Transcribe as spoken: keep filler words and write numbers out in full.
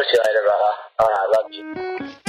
Talk to you later, brother. All right, love you.